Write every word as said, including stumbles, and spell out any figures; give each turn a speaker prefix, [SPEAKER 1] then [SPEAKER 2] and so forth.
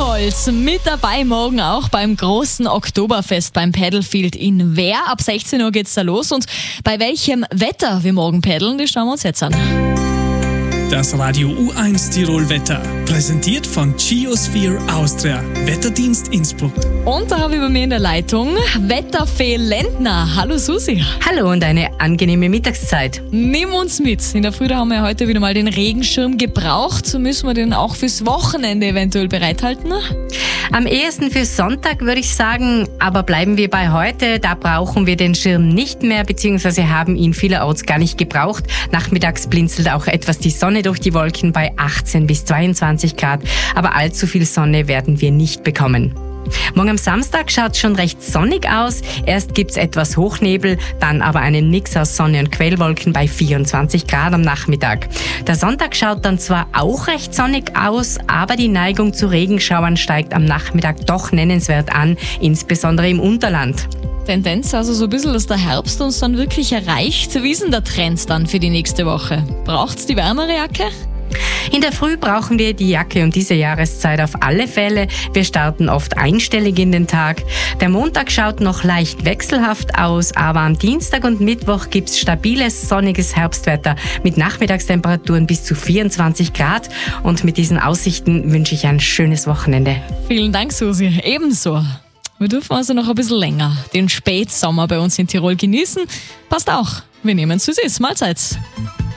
[SPEAKER 1] Tirol's mit dabei morgen auch beim großen Oktoberfest beim Paddlefield in Wehr. Ab sechzehn Uhr geht's da los und bei welchem Wetter wir morgen paddeln, das schauen wir uns jetzt an.
[SPEAKER 2] Das Radio U eins Tirol Wetter, präsentiert von Geosphere Austria, Wetterdienst Innsbruck.
[SPEAKER 1] Und da habe ich bei mir in der Leitung Wetterfee Lendner. Hallo Susi.
[SPEAKER 3] Hallo und eine angenehme Mittagszeit.
[SPEAKER 1] Nimm uns mit. In der Früh da haben wir heute wieder mal den Regenschirm gebraucht. Müssen wir den auch fürs Wochenende eventuell bereithalten?
[SPEAKER 3] Am ehesten für Sonntag würde ich sagen, aber bleiben wir bei heute. Da brauchen wir den Schirm nicht mehr, beziehungsweise haben ihn vielerorts gar nicht gebraucht. Nachmittags blinzelt auch etwas die Sonne durch die Wolken bei achtzehn bis zweiundzwanzig Grad, aber allzu viel Sonne werden wir nicht bekommen. Morgen am Samstag schaut es schon recht sonnig aus. Erst gibt's etwas Hochnebel, dann aber einen Mix aus Sonne und Quellwolken bei vierundzwanzig Grad am Nachmittag. Der Sonntag schaut dann zwar auch recht sonnig aus, aber die Neigung zu Regenschauern steigt am Nachmittag doch nennenswert an, insbesondere im Unterland.
[SPEAKER 1] Tendenz also so ein bisschen, dass der Herbst uns dann wirklich erreicht. Wie ist denn der Trend dann für die nächste Woche? Braucht's die wärmere Jacke?
[SPEAKER 3] In der Früh brauchen wir die Jacke um diese Jahreszeit auf alle Fälle. Wir starten oft einstellig in den Tag. Der Montag schaut noch leicht wechselhaft aus, aber am Dienstag und Mittwoch gibt's stabiles, sonniges Herbstwetter mit Nachmittagstemperaturen bis zu vierundzwanzig Grad. Und mit diesen Aussichten wünsche ich ein schönes Wochenende.
[SPEAKER 1] Vielen Dank, Susi. Ebenso. Wir dürfen also noch ein bisschen länger den Spätsommer bei uns in Tirol genießen. Passt auch. Wir nehmen es, wie es ist. Mahlzeit.